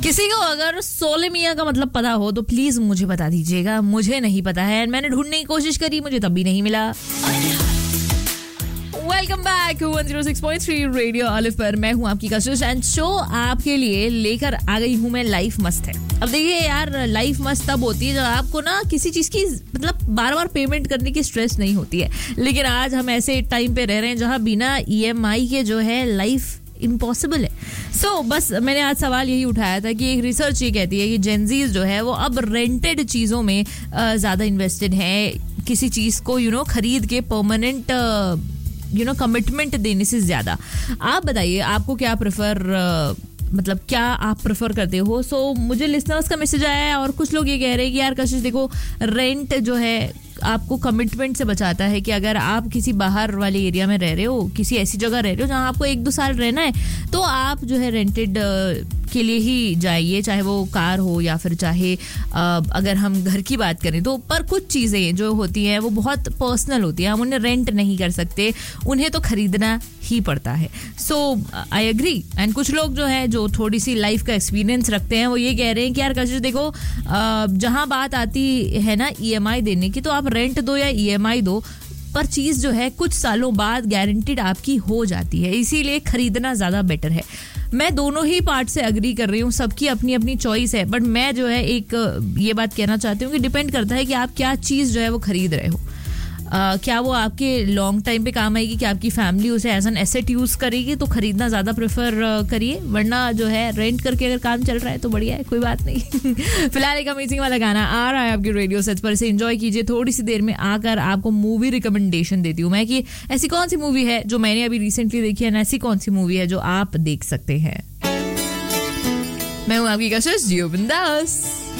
किसी को अगर सोलेमिया का मतलब पता हो तो प्लीज मुझे बता दीजिएगा, मुझे नहीं पता है। मैंने ढूंढने की कोशिश करी, मुझे तब भी नहीं मिला। वेलकम बैक 106.3 रेडियो ऑलिव पर मैं हूं आपकी कशिश एंड शो आपके लिए लेकर आ गई हूं मैं लाइफ मस्त है। अब देखिए यार, लाइफ मस्त तब होती है जब आपको ना किसी चीज की मतलब बार बार पेमेंट करने की स्ट्रेस नहीं होती है। लेकिन आज हम ऐसे टाइम पे रह रहे हैं जहां बिना EMI के जो है लाइफ इम्पॉसिबल है। सो बस मैंने आज सवाल यही उठाया था कि एक रिसर्च ये कहती है कि जेनजीज जो है वो अब रेंटेड चीज़ों में ज़्यादा इन्वेस्टेड है, किसी चीज़ को खरीद के परमानेंट कमिटमेंट देने से ज़्यादा। आप बताइए आपको क्या मतलब क्या आप प्रेफर करते हो। सो मुझे लिसनर्स का मैसेज आया है और कुछ लोग ये कह रहे हैं कि यार कशिश देखो, रेंट जो है आपको कमिटमेंट से बचाता है कि अगर आप किसी बाहर वाले एरिया में रह रहे हो, किसी ऐसी जगह रह रहे हो जहाँ आपको 1-2 साल रहना है, तो आप जो है रेंटेड के लिए ही जाइए, चाहे वो कार हो या फिर चाहे अगर हम घर की बात करें तो। पर कुछ चीज़ें जो होती हैं वो बहुत पर्सनल होती हैं, हम उन्हें रेंट नहीं कर सकते, उन्हें तो खरीदना ही पड़ता है। सो आई एग्री। एंड कुछ लोग जो है जो थोड़ी सी लाइफ का एक्सपीरियंस रखते हैं वो ये कह रहे हैं कि यार कशिश देखो, जहाँ बात आती है ना EMI देने की, तो आप रेंट दो या EMI दो, पर चीज़ जो है कुछ सालों बाद गारंटीड आपकी हो जाती है, इसीलिए खरीदना ज़्यादा बेटर है। मैं दोनों ही पार्ट से अग्री कर रही हूँ, सबकी अपनी अपनी चॉइस है, बट मैं जो है एक ये बात कहना चाहती हूँ कि डिपेंड करता है कि आप क्या चीज़ जो है वो खरीद रहे हो। क्या वो आपके लॉन्ग टाइम पे काम आएगी, कि आपकी फैमिली उसे एज एन एसेट यूज़ करेगी, तो खरीदना ज़्यादा प्रेफर करिए। वरना जो है रेंट करके अगर काम चल रहा है तो बढ़िया है, कोई बात नहीं। फिलहाल एक अमेजिंग वाला गाना आ रहा है आपके रेडियो सेट पर, इसे एंजॉय कीजिए। थोड़ी सी देर में आकर आपको मूवी रिकमेंडेशन देती हूँ मैं कि ऐसी कौन सी मूवी है जो मैंने अभी रिसेंटली देखी है, ऐसी कौन सी मूवी है जो आप देख सकते हैं। मैं हूँ आपकी कशिश, जियो बिंदास।